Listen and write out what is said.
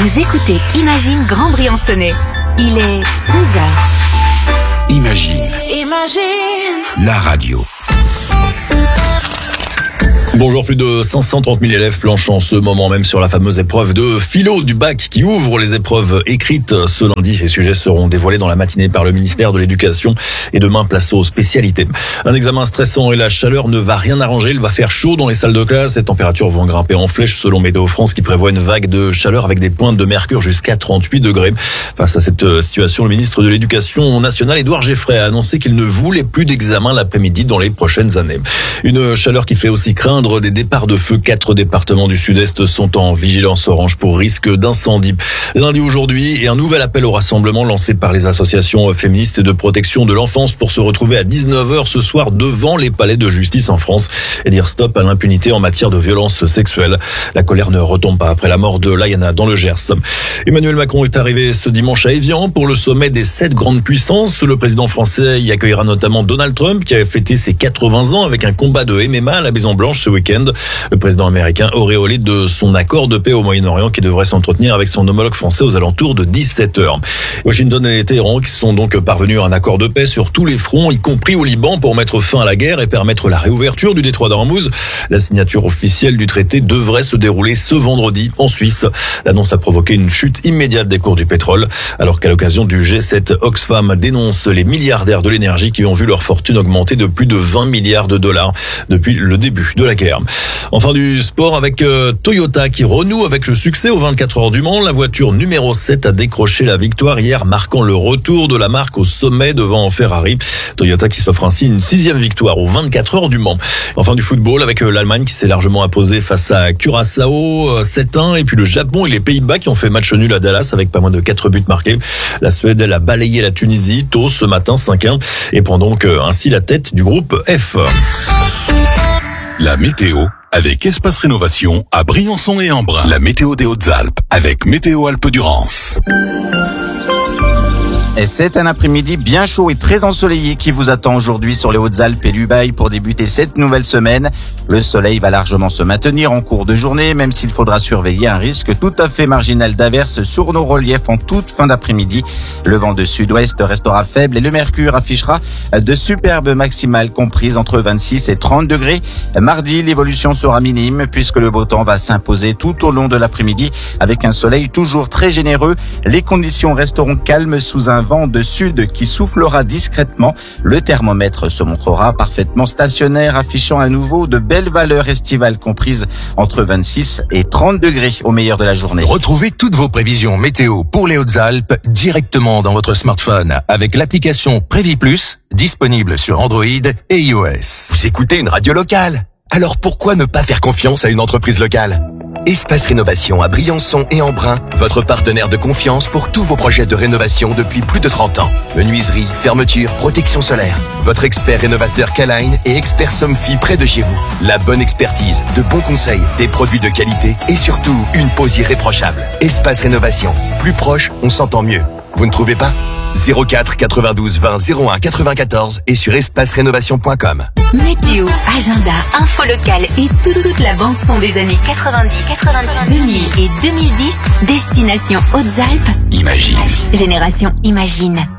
Vous écoutez Imagine Grand Briançonnais. Il est 11h. Imagine. La radio. Bonjour, plus de 530 000 élèves planchent en ce moment même sur la fameuse épreuve de philo du bac qui ouvre les épreuves écrites ce lundi. Les sujets seront dévoilés dans la matinée par le ministère de l'Éducation et demain place aux spécialités. Un examen stressant et la chaleur ne va rien arranger. Il va faire chaud dans les salles de classe. Les températures vont grimper en flèche selon Météo France qui prévoit une vague de chaleur avec des pointes de mercure jusqu'à 38 degrés. Face à cette situation, le ministre de l'Éducation nationale, Édouard Geoffrey, a annoncé qu'il ne voulait plus d'examen l'après-midi dans les prochaines années. Une chaleur qui fait aussi craindre des départs de feu. 4 départements du sud-est sont en vigilance orange pour risque d'incendie. Lundi aujourd'hui, et un nouvel appel au rassemblement lancé par les associations féministes et de protection de l'enfance pour se retrouver à 19h ce soir devant les palais de justice en France et dire stop à l'impunité en matière de violences sexuelles. La colère ne retombe pas après la mort de Layana dans le Gers. Emmanuel Macron est arrivé ce dimanche à Évian pour le sommet des 7 grandes puissances. Le président français y accueillera notamment Donald Trump qui a fêté ses 80 ans avec un combat de MMA à la Maison-Blanche ce week-end. Le président américain auréolé de son accord de paix au Moyen-Orient qui devrait s'entretenir avec son homologue français aux alentours de 17h. Washington et Téhéran qui sont donc parvenus à un accord de paix sur tous les fronts, y compris au Liban, pour mettre fin à la guerre et permettre la réouverture du détroit d'Ormuz. La signature officielle du traité devrait se dérouler ce vendredi en Suisse. L'annonce a provoqué une chute immédiate des cours du pétrole, alors qu'à l'occasion du G7, Oxfam dénonce les milliardaires de l'énergie qui ont vu leur fortune augmenter de plus de 20 milliards de dollars depuis le début de la guerre. Enfin du sport avec Toyota qui renoue avec le succès aux 24 heures du Mans. La voiture numéro 7 a décroché la victoire hier, marquant le retour de la marque au sommet devant Ferrari. Toyota qui s'offre ainsi une 6e victoire aux 24 heures du Mans. Enfin du football avec l'Allemagne qui s'est largement imposée face à Curaçao 7-1 et puis le Japon et les Pays-Bas qui ont fait match nul à Dallas avec pas moins de 4 buts marqués. La Suède elle a balayé la Tunisie tôt ce matin 5-1 et prend donc ainsi la tête du groupe F. La météo avec Espace Rénovation à Briançon et Embrun. La météo des Hautes-Alpes avec Météo Alpes-Durance. Et c'est un après-midi bien chaud et très ensoleillé qui vous attend aujourd'hui sur les Hautes-Alpes et l'Ubaye pour débuter cette nouvelle semaine. Le soleil va largement se maintenir en cours de journée, même s'il faudra surveiller un risque tout à fait marginal d'averses sur nos reliefs en toute fin d'après-midi. Le vent de sud-ouest restera faible et le mercure affichera de superbes maximales comprises entre 26 et 30 degrés. Mardi, l'évolution sera minime puisque le beau temps va s'imposer tout au long de l'après-midi avec un soleil toujours très généreux. Les conditions resteront calmes sous un vent de sud qui soufflera discrètement. Le thermomètre se montrera parfaitement stationnaire, affichant à nouveau de belles valeurs estivales comprises entre 26 et 30 degrés au meilleur de la journée. Retrouvez toutes vos prévisions météo pour les Hautes-Alpes directement dans votre smartphone avec l'application Prévis Plus, disponible sur Android et iOS. Vous écoutez une radio locale, alors pourquoi ne pas faire confiance à une entreprise locale ? Espace Rénovation à Briançon et Embrun, votre partenaire de confiance pour tous vos projets de rénovation depuis plus de 30 ans. Menuiserie, fermeture, protection solaire. Votre expert rénovateur K-Line et expert Somfy près de chez vous. La bonne expertise, de bons conseils, des produits de qualité et surtout une pose irréprochable. Espace Rénovation. Plus proche, on s'entend mieux. Vous ne trouvez pas ? 04 92 20 01 94 et sur espacerénovation.com. Météo, agenda, info locale et toute la bande-son des années 90, 2000 et 2010, destination Hautes-Alpes. Imagine. Génération Imagine.